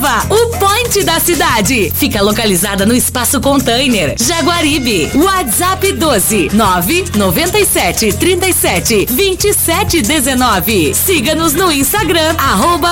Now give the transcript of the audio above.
Nova, o point da cidade. Fica localizada no Espaço Container, Jaguaribe. WhatsApp 12 997 37 27 19. Siga-nos no Instagram,